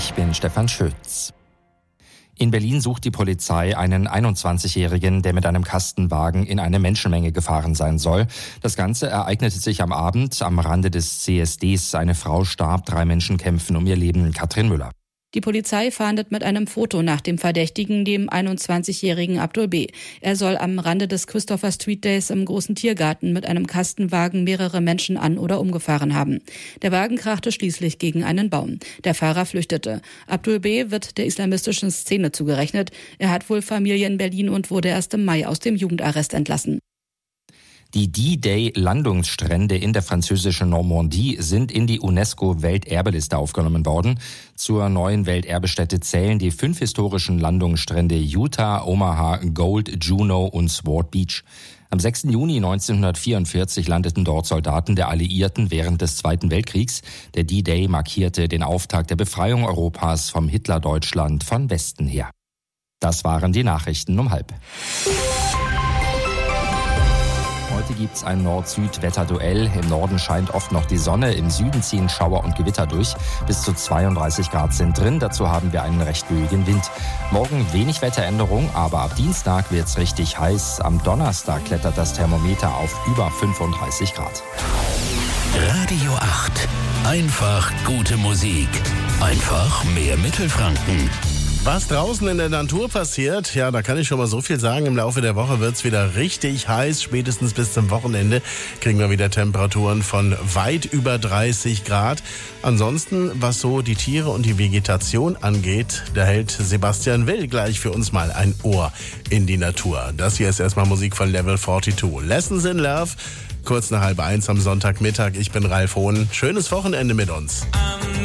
Ich bin Stefan Schütz. In Berlin sucht die Polizei einen 21-Jährigen, der mit einem Kastenwagen in eine Menschenmenge gefahren sein soll. Das Ganze ereignete sich am Abend am Rande des CSDs. Eine Frau starb, 3 Menschen kämpfen um ihr Leben. Katrin Müller. Die Polizei fahndet mit einem Foto nach dem Verdächtigen, dem 21-jährigen Abdul B. Er soll am Rande des Christopher Street Days im großen Tiergarten mit einem Kastenwagen mehrere Menschen an- oder umgefahren haben. Der Wagen krachte schließlich gegen einen Baum. Der Fahrer flüchtete. Abdul B. wird der islamistischen Szene zugerechnet. Er hat wohl Familie in Berlin und wurde erst im Mai aus dem Jugendarrest entlassen. Die D-Day-Landungsstrände in der französischen Normandie sind in die UNESCO-Welterbeliste aufgenommen worden. Zur neuen Welterbestätte zählen die 5 historischen Landungsstrände Utah, Omaha, Gold, Juneau und Sword Beach. Am 6. Juni 1944 landeten dort Soldaten der Alliierten während des Zweiten Weltkriegs. Der D-Day markierte den Auftakt der Befreiung Europas vom Hitler-Deutschland von Westen her. Das waren die Nachrichten um 12:30. Heute gibt's ein Nord-Süd-Wetterduell. Im Norden scheint oft noch die Sonne, im Süden ziehen Schauer und Gewitter durch. Bis zu 32 Grad sind drin, dazu haben wir einen recht ruhigen Wind. Morgen wenig Wetteränderung, aber ab Dienstag wird's richtig heiß. Am Donnerstag klettert das Thermometer auf über 35 Grad. Radio 8. Einfach gute Musik. Einfach mehr Mittelfranken. Was draußen in der Natur passiert, ja, da kann ich schon mal so viel sagen. Im Laufe der Woche wird's wieder richtig heiß. Spätestens bis zum Wochenende kriegen wir wieder Temperaturen von weit über 30 Grad. Ansonsten, was so die Tiere und die Vegetation angeht, da hält Sebastian Will gleich für uns mal ein Ohr in die Natur. Das hier ist erstmal Musik von Level 42. Lessons in Love, kurz nach 12:30 am Sonntagmittag. Ich bin Ralf Hohn. Schönes Wochenende mit uns.